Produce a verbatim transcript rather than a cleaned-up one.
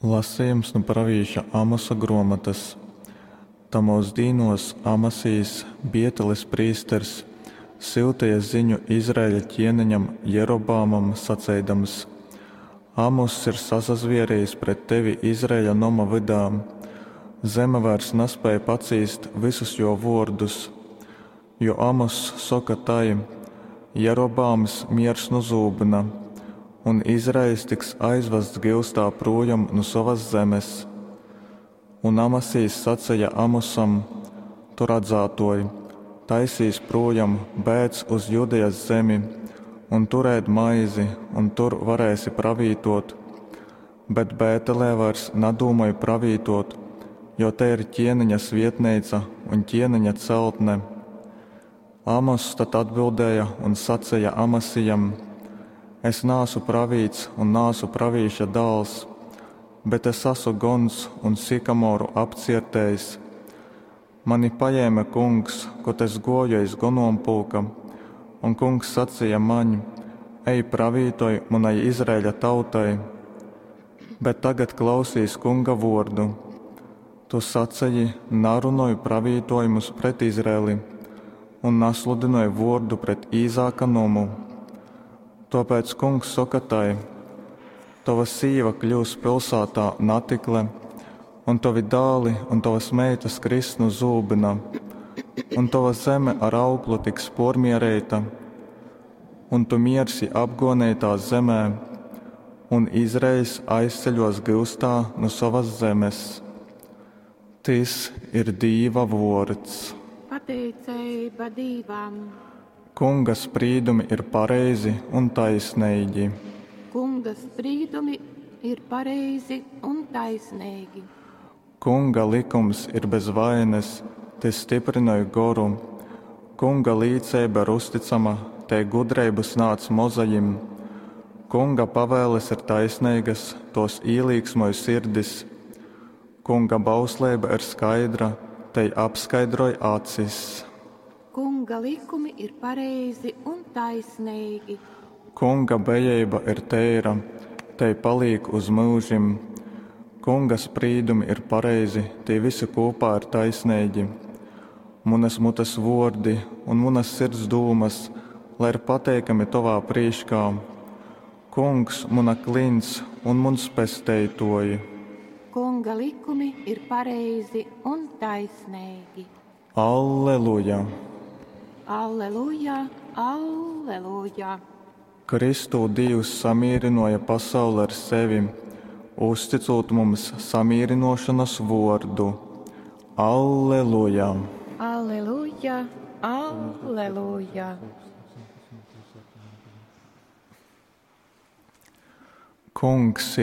Lasījums no pravīša Amosa grāmatas. Tamos dīnos Amasijas Bieteles prīsters siltīja ziņu Izraēļa ķieneņam Jerobāmam sacēdams: Amos ir sasazvierējis pret tevi Izraēļa noma vidā. Zeme vairs nespēja pacīst visus jo vordus, jo Amos soka tai: Jerobāms miers nu zūbina, un Izraēls tiks aizvests gilstā projām no savas zemes. Un Amasijas sacēja Amosam: Tu redzētoji, taisīs projām bēdz uz Judejas zemi, un turēt maizi, un tur varēsi pravītot, bet Bētelē vairs nedūmoju pravītot, jo te ir ķieneņa svietneica un ķieneņa celtne. Amos tad atbildēja un sacēja Amasijam: Es nāsu pravīts un nāsu pravīša dāls, bet es esmu gons un sikamoru apciertējis. Mani paņēma kungs, kad es goju aiz gonompulka, un kungs sacīja man: Ej pravītoj manai Izraēļa tautai, bet tagad klausīs kunga vārdu. Tu sacēji: Narunoju pravītojumus pret Izraēli, un nasludināju vārdu pret Īzāka nomu. Tāpēc kungs saka tai: Tava sīva kļūs pilsētā natikle, un tavi dāli un tavas meitas krisnu zūbina, un tava zeme ar auglu tiks pormierēta, un tu miersi apgonētā zemē, un Izraēls aizceļos gilstā no savas zemes. Tis ir Dīva vārds. Pateicība Dīvam. Kunga sprīdumi ir pareizi un taisnīgi. Kunga sprīdumi ir pareizi un taisnīgi. Kunga likums ir bez vainas, te stiprināja goru. Kunga līdzība ir uzticama, te gudrības nāc mozajim. Kunga pavēles ir taisnīgas, tos īlīgsmoja sirdis. Kunga bauslība ir skaidra, te apskaidroja acis. Kunga likumi ir pareizi un taisnīgi. Kunga bejība ir tēra, te paliek uz mūžim. Kunga sprīdumi ir pareizi, tie visi kopā ir taisnīgi. Munas mutes vārdi un munas sirds dūmas, lai ir pateikami tavā prīškā. Kungs, muna klints un muns pesteitoji. Kunga likumi ir pareizi un taisnīgi. Alleluja! Alleluja! Alleluja! Kristu Dievs samierināja pasauli ar sevi, uzticot mums samierinošanas vārdu. Alleluja! Alleluja! Alleluja! Kungs